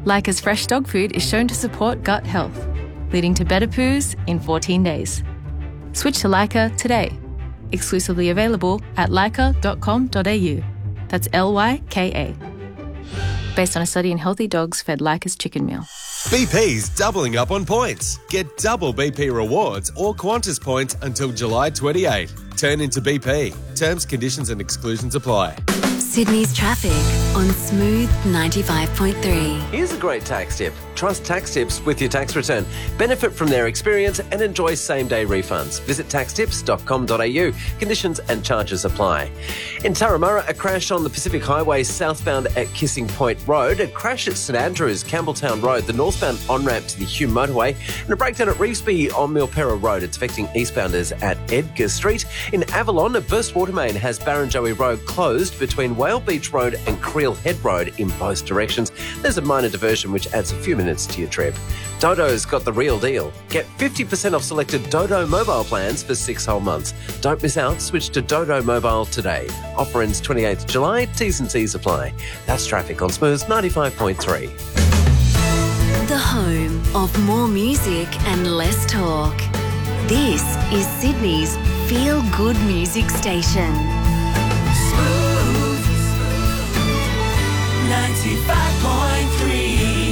Leica's fresh dog food is shown to support gut health, leading to better poos in 14 days. Switch to Leica today. Exclusively available at leica.com.au. That's Lyka. Based on a study in healthy dogs fed Leica's chicken meal. BP's doubling up on points. Get double BP rewards or Qantas points until July 28. Turn into BP. Terms, conditions and exclusions apply. Sydney's traffic on Smooth 95.3. Here's a great tax tip. Trust Tax Tips with your tax return. Benefit from their experience and enjoy same-day refunds. Visit taxtips.com.au. Conditions and charges apply. In Turramurra, a crash on the Pacific Highway southbound at Kissing Point Road, a crash at St Andrews, Campbelltown Road, the northbound on-ramp to the Hume Motorway, and a breakdown at Revesby on Milperra Road. It's affecting eastbounders at Edgar Street. In Avalon, a burst water main has Barrenjoey Road closed between Whale Beach Road and Creel Head Road in both directions. There's a minor diversion which adds a few minutes to your trip. Dodo's got the real deal. Get 50% off selected Dodo mobile plans for 6 whole months. Don't miss out. Switch to Dodo Mobile today. Offer ends 28th July. T's and C's apply. That's traffic on Smooth 95.3. The home of more music and less talk. This is Sydney's feel-good music station. Smooth 95.3.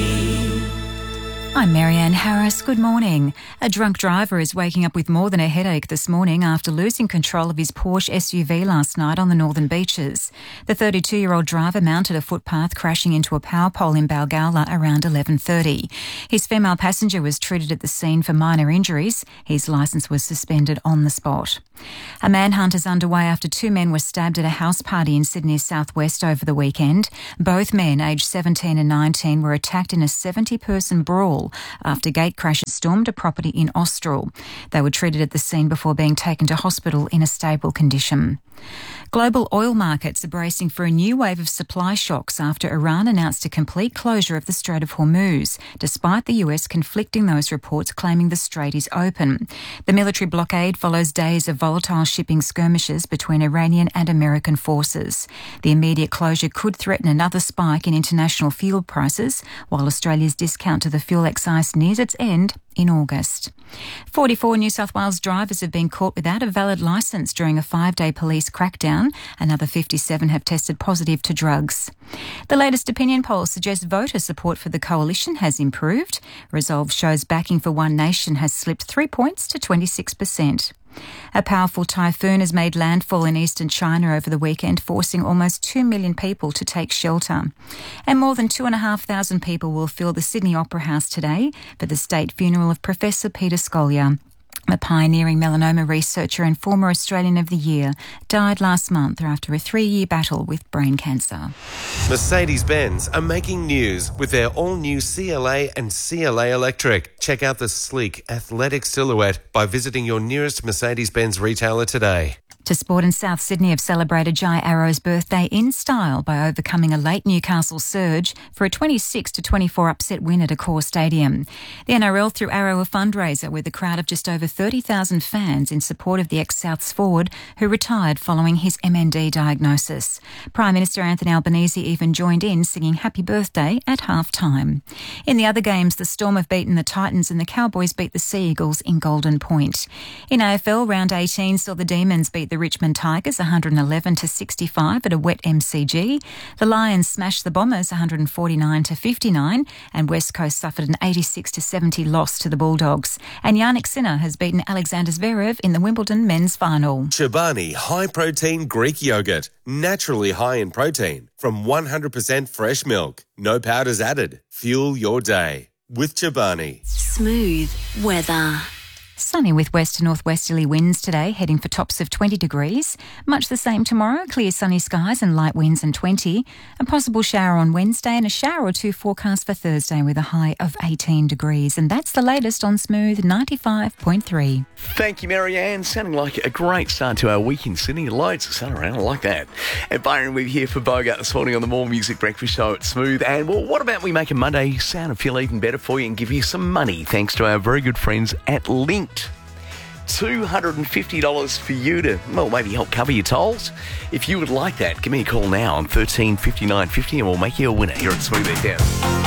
I'm Marianne Harris. Good morning. A drunk driver is waking up with more than a headache this morning after losing control of his Porsche SUV last night on the northern beaches. The 32-year-old driver mounted a footpath, crashing into a power pole in Balgowlah around 11:30. His female passenger was treated at the scene for minor injuries. His licence was suspended on the spot. A manhunt is underway after 2 men were stabbed at a house party in Sydney's southwest over the weekend. Both men, aged 17 and 19, were attacked in a 70-person brawl after gatecrashers stormed a property in Austral. They were treated at the scene before being taken to hospital in a stable condition. Global oil markets are bracing for a new wave of supply shocks after Iran announced a complete closure of the Strait of Hormuz, despite the US conflicting those reports claiming the strait is open. The military blockade follows days of volatile shipping skirmishes between Iranian and American forces. The immediate closure could threaten another spike in international fuel prices, while Australia's discount to the fuel excise nears its end in August. 44 New South Wales drivers have been caught without a valid licence during a 5-day police crackdown. Another 57 have tested positive to drugs. The latest opinion poll suggests voter support for the coalition has improved. Resolve shows backing for One Nation has slipped 3 points to 26%. A powerful typhoon has made landfall in eastern China over the weekend, forcing almost 2 million people to take shelter. And more than 2,500 people will fill the Sydney Opera House today for the state funeral of Professor Peter Scolyer. A pioneering melanoma researcher and former Australian of the Year died last month after a 3-year battle with brain cancer. Mercedes-Benz are making news with their all-new CLA and CLA Electric. Check out the sleek, athletic silhouette by visiting your nearest Mercedes-Benz retailer today. To sport, in South Sydney have celebrated Jai Arrow's birthday in style by overcoming a late Newcastle surge for a 26-24 upset win at Accor Stadium. The NRL threw Arrow a fundraiser with a crowd of just over 30,000 fans in support of the ex-Souths forward who retired following his MND diagnosis. Prime Minister Anthony Albanese even joined in singing happy birthday at half-time. In the other games, the Storm have beaten the Titans and the Cowboys beat the Sea Eagles in Golden Point. In AFL, round 18 saw the Demons beat the Richmond Tigers 111-65 at a wet MCG. The Lions smashed the Bombers 149-59 and West Coast suffered an 86-70 loss to the Bulldogs. And Yannick Sinner has beaten Alexander Zverev in the Wimbledon men's final. Chobani high-protein Greek yogurt, naturally high in protein, from 100% fresh milk. No powders added. Fuel your day with Chobani. Smooth weather. Sunny with west to northwesterly winds today, heading for tops of 20 degrees. Much the same tomorrow, clear sunny skies and light winds and 20. A possible shower on Wednesday and a shower or two forecast for Thursday with a high of 18 degrees. And that's the latest on Smooth 95.3. Thank you, Marianne. Sounding like a great start to our week in Sydney. Loads of sun around. I like that. And Byron, we're here for Bogart this morning on the More Music Breakfast Show at Smooth. And, well, what about we make a Monday sound and feel even better for you and give you some money thanks to our very good friends at Linked. $250 for you to, well, maybe help cover your tolls. If you would like that, give me a call now on 13 59 50 and we'll make you a winner here at Smooth FM.